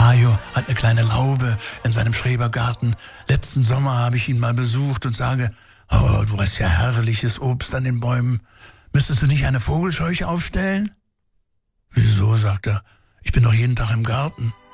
Hajo hat eine kleine Laube in seinem Schrebergarten. Letzten Sommer habe ich ihn mal besucht und sage, oh, du hast ja herrliches Obst an den Bäumen. Müsstest du nicht eine Vogelscheuche aufstellen? Wieso, sagt er, ich bin doch jeden Tag im Garten.